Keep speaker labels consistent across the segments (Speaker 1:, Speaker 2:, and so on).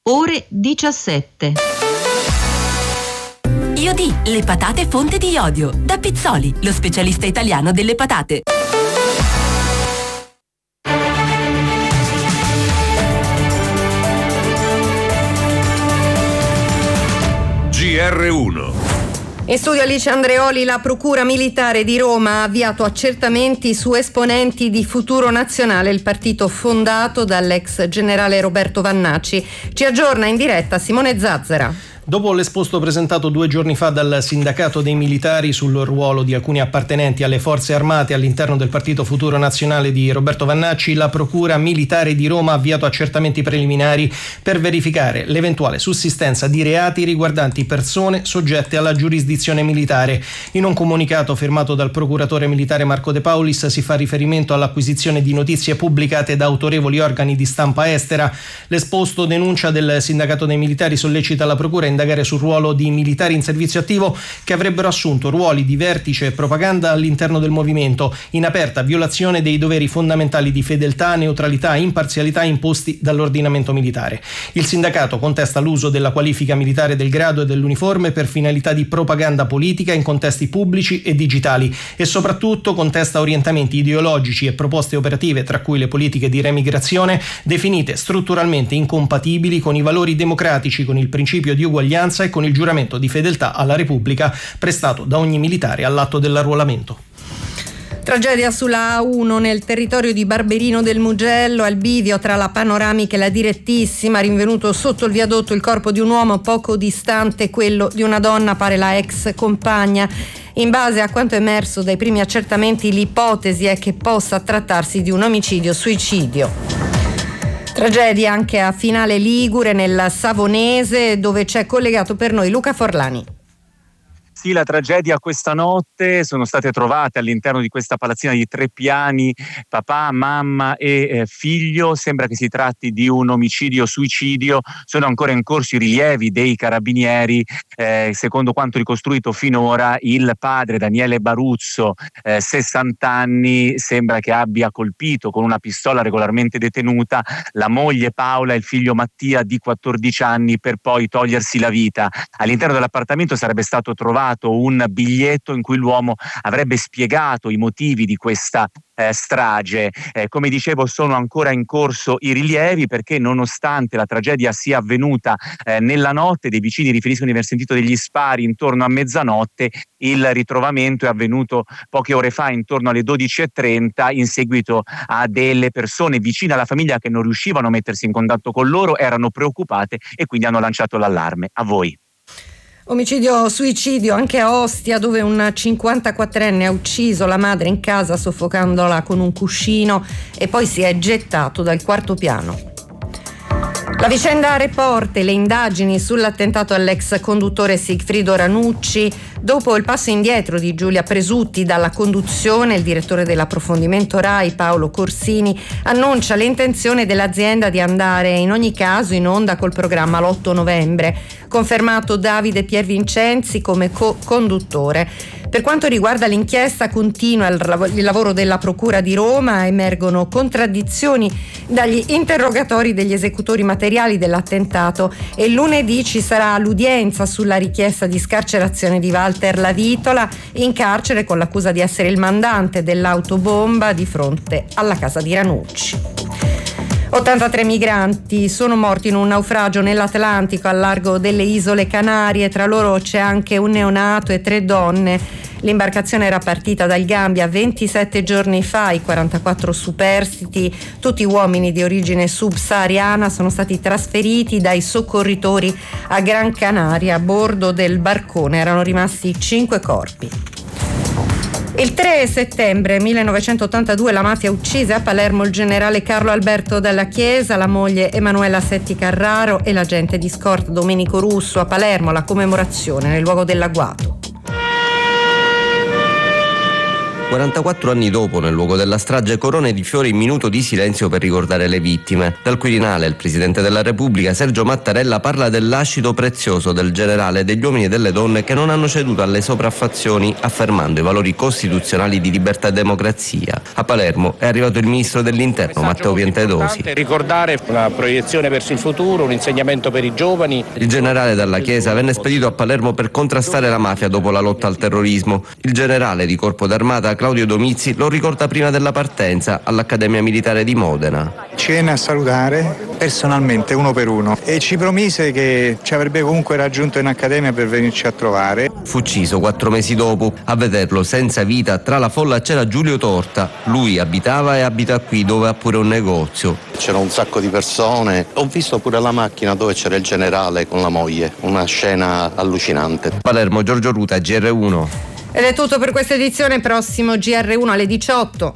Speaker 1: ore 17.
Speaker 2: Iodi, le patate fonte di iodio. Da Pizzoli, lo specialista italiano delle patate.
Speaker 3: GR1.
Speaker 4: In studio Alice Andreoli. La Procura Militare di Roma ha avviato accertamenti su esponenti di Futuro Nazionale, il partito fondato dall'ex generale Roberto Vannacci. Ci aggiorna in diretta Simone Zazzera.
Speaker 5: Dopo l'esposto presentato 2 giorni fa dal sindacato dei militari sul ruolo di alcuni appartenenti alle forze armate all'interno del partito Futuro Nazionale di Roberto Vannacci, la Procura Militare di Roma ha avviato accertamenti preliminari per verificare l'eventuale sussistenza di reati riguardanti persone soggette alla giurisdizione militare. In un comunicato firmato dal procuratore militare Marco De Paulis si fa riferimento all'acquisizione di notizie pubblicate da autorevoli organi di stampa estera. L'esposto denuncia del sindacato dei militari sollecita la Procura a indagare sul ruolo di militari in servizio attivo che avrebbero assunto ruoli di vertice e propaganda all'interno del movimento, in aperta violazione dei doveri fondamentali di fedeltà, neutralità e imparzialità imposti dall'ordinamento militare. Il sindacato contesta l'uso della qualifica militare del grado e dell'uniforme per finalità di propaganda politica in contesti pubblici e digitali e soprattutto contesta orientamenti ideologici e proposte operative, tra cui le politiche di remigrazione, definite strutturalmente incompatibili con i valori democratici, con il principio di uguaglianza e con il giuramento di fedeltà alla Repubblica prestato da ogni militare all'atto dell'arruolamento.
Speaker 4: Tragedia sulla A1 nel territorio di Barberino del Mugello, al bivio tra la panoramica e la direttissima, rinvenuto sotto il viadotto il corpo di un uomo, poco distante quello di una donna, pare la ex compagna. In base a quanto emerso dai primi accertamenti, l'ipotesi è che possa trattarsi di un omicidio-suicidio. Tragedia anche a Finale Ligure, nel Savonese, dove c'è collegato per noi Luca Forlani.
Speaker 6: Sì, la tragedia questa notte: sono state trovate all'interno di questa palazzina di 3 piani papà, mamma e figlio. Sembra che si tratti di un omicidio-suicidio. Sono ancora in corso i rilievi dei carabinieri. Secondo quanto ricostruito finora, il padre Daniele Baruzzo, 60 anni, sembra che abbia colpito con una pistola regolarmente detenuta la moglie Paola e il figlio Mattia di 14 anni per poi togliersi la vita. All'interno dell'appartamento sarebbe stato trovato un biglietto in cui l'uomo avrebbe spiegato i motivi di questa strage. Come dicevo, sono ancora in corso i rilievi, perché nonostante la tragedia sia avvenuta nella notte, dei vicini riferiscono di aver sentito degli spari intorno a mezzanotte. Il ritrovamento è avvenuto poche ore fa, intorno alle 12:30, in seguito a delle persone vicine alla famiglia che non riuscivano a mettersi in contatto con loro, erano preoccupate e quindi hanno lanciato l'allarme. A voi.
Speaker 4: Omicidio-suicidio anche a Ostia, dove un 54enne ha ucciso la madre in casa soffocandola con un cuscino e poi si è gettato dal 4º piano. La vicenda Report e le indagini sull'attentato all'ex conduttore Sigfrido Ranucci. Dopo il passo indietro di Giulia Presutti dalla conduzione, il direttore dell'approfondimento RAI Paolo Corsini annuncia l'intenzione dell'azienda di andare in ogni caso in onda col programma l'8 novembre. Confermato Davide Piervincenzi come co-conduttore. Per quanto riguarda l'inchiesta, continua il lavoro della Procura di Roma, emergono contraddizioni dagli interrogatori degli esecutori materiali dell'attentato e lunedì ci sarà l'udienza sulla richiesta di scarcerazione di Walter Lavitola, in carcere con l'accusa di essere il mandante dell'autobomba di fronte alla casa di Ranucci. 83 migranti sono morti in un naufragio nell'Atlantico al largo delle isole Canarie, tra loro c'è anche un neonato e 3 donne. L'imbarcazione era partita dal Gambia 27 giorni fa, i 44 superstiti, tutti uomini di origine subsahariana, sono stati trasferiti dai soccorritori a Gran Canaria. A bordo del barcone erano rimasti 5 corpi. Il 3 settembre 1982 la mafia uccise a Palermo il generale Carlo Alberto Dalla Chiesa, la moglie Emanuela Setti Carraro e l'agente di scorta Domenico Russo. A Palermo la commemorazione nel luogo dell'agguato.
Speaker 3: 44 anni dopo, nel luogo della strage, corone di fiori in minuto di silenzio per ricordare le vittime. Dal Quirinale il Presidente della Repubblica, Sergio Mattarella, parla dell'ascito prezioso del generale e degli uomini e delle donne che non hanno ceduto alle sopraffazioni, affermando i valori costituzionali di libertà e democrazia. A Palermo è arrivato il Ministro dell'Interno, Matteo Piantedosi.
Speaker 7: Ricordare una proiezione verso il futuro, un insegnamento per i giovani.
Speaker 3: Il generale dalla Chiesa venne spedito a Palermo per contrastare la mafia dopo la lotta al terrorismo. Il generale di Corpo d'Armata Claudio Domizzi lo ricorda prima della partenza all'Accademia Militare di Modena.
Speaker 8: Ci venne a salutare personalmente, uno per uno, e ci promise che ci avrebbe comunque raggiunto in Accademia per venirci a trovare.
Speaker 3: Fu ucciso 4 mesi dopo. A vederlo senza vita tra la folla c'era Giulio Torta. Lui abitava e abita qui, dove ha pure un negozio.
Speaker 9: C'era un sacco di persone. Ho visto pure la macchina dove c'era il generale con la moglie. Una scena allucinante.
Speaker 3: Palermo, Giorgio Ruta, GR1.
Speaker 4: Ed è tutto per questa edizione, prossimo GR1 alle 18.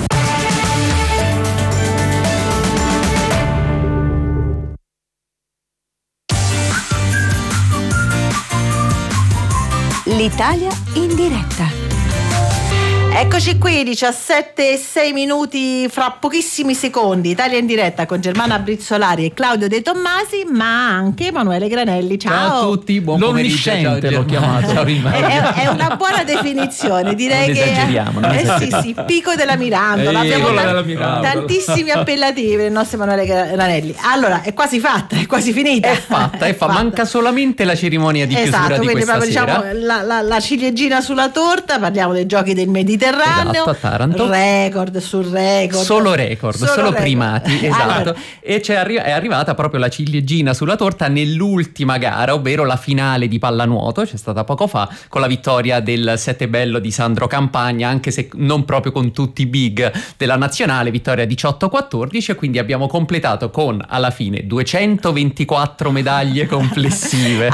Speaker 2: L'Italia in diretta.
Speaker 10: Eccoci qui, 17:06, fra pochissimi secondi, Italia in diretta con Germana Brizzolari e Claudio De Tommasi, ma anche Emanuele Granelli. Ciao.
Speaker 11: Ciao a tutti, buon pomeriggio. L'ho chiamato.
Speaker 10: È una buona definizione, direi
Speaker 11: non
Speaker 10: che
Speaker 11: esageriamo.
Speaker 10: Sì, Pico della Mirandola. Abbiamo tantissimi appellativi nel nostro Emanuele Granelli. Allora, è quasi fatta, è quasi finita.
Speaker 11: È fatta. Manca solamente la cerimonia di chiusura di questa sera.
Speaker 10: Diciamo la ciliegina sulla torta, parliamo dei giochi del Mediterraneo.
Speaker 11: Esatto, a Taranto.
Speaker 10: Record sul record.
Speaker 11: Solo primati, esatto.
Speaker 10: Allora.
Speaker 11: E è arrivata proprio la ciliegina sulla torta nell'ultima gara, ovvero la finale di pallanuoto, c'è stata poco fa, con la vittoria del Sette Bello di Sandro Campagna, anche se non proprio con tutti i big della nazionale, vittoria 18-14, e quindi abbiamo completato con, alla fine, 224 medaglie complessive.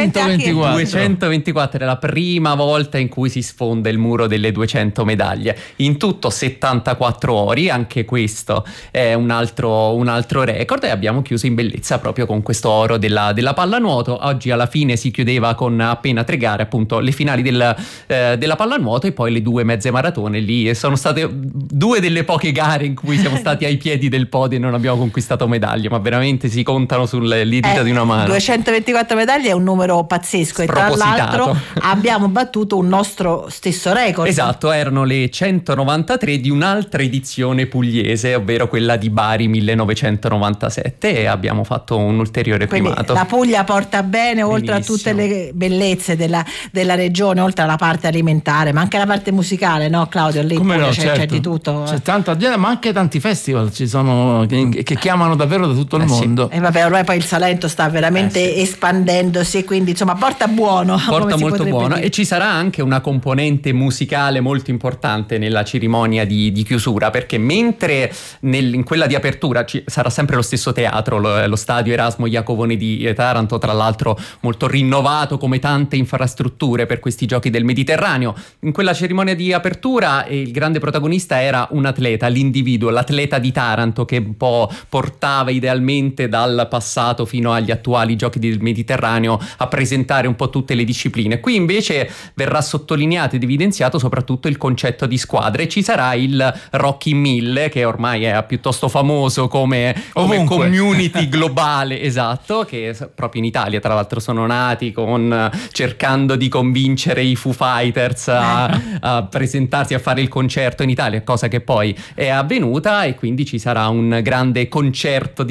Speaker 11: 224 è la prima volta in cui si sfonda il muro delle 200 medaglie, in tutto 74 ori, anche questo è un altro record, e abbiamo chiuso in bellezza proprio con questo oro della pallanuoto. Oggi alla fine si chiudeva con appena 3 gare, appunto le finali della pallanuoto e poi le 2 mezze maratone. Lì sono state 2 delle poche gare in cui siamo stati ai piedi del podio e non abbiamo conquistato medaglie, ma veramente si contano sulle dita di una mano.
Speaker 10: 224 medaglie è un numero pazzesco, e tra l'altro abbiamo battuto un nostro stesso record.
Speaker 11: Esatto, erano le 193 di un'altra edizione pugliese, ovvero quella di Bari 1997, e abbiamo fatto un ulteriore primato.
Speaker 10: La Puglia porta bene, oltre a tutte le bellezze della regione, oltre alla parte alimentare, ma anche la parte musicale, no Claudio? Lì
Speaker 12: come
Speaker 10: Puglia
Speaker 12: no,
Speaker 10: c'è di tutto.
Speaker 12: C'è tanta gente, ma anche tanti festival ci sono che chiamano davvero da tutto il mondo.
Speaker 10: E vabbè, ormai poi il Salento sta veramente espandendosi, e quindi insomma porta buono.
Speaker 11: Porta molto buono, e ci sarà anche una componente musicale molto importante nella cerimonia di chiusura, perché mentre in quella di apertura sarà sempre lo stesso teatro, lo stadio Erasmo Iacovone di Taranto, tra l'altro molto rinnovato come tante infrastrutture per questi giochi del Mediterraneo. In quella cerimonia di apertura il grande protagonista era un atleta, l'individuo, l'atleta di Taranto, che un po' portava idealmente dal passato fino agli attuali giochi del Mediterraneo a presentare un po' tutte le discipline. Qui invece verrà sottolineato ed evidenziato soprattutto il concetto di squadre. Ci sarà il Rocky 1000, che ormai è piuttosto famoso come community globale, esatto, che proprio in Italia tra l'altro sono nati cercando di convincere i Foo Fighters a presentarsi, a fare il concerto in Italia, cosa che poi è avvenuta, e quindi ci sarà un grande concerto